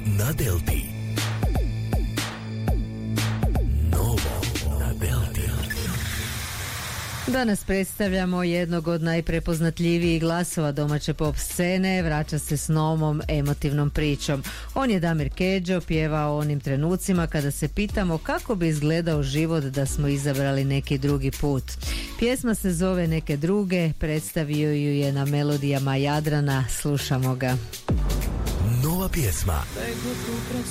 na Delti. Novo na Delti. Danas predstavljamo jednog od najprepoznatljivijih glasova domaće pop scene, vraća se s novom emotivnom pričom. On je Damir Kedžo, pjeva o onim trenucima kada se pitamo kako bi izgledao život da smo izabrali neki drugi put. Pjesma se zove Neke druge, predstavio ju je na melodijama Jadrana, slušamo ga. Nova pjesma.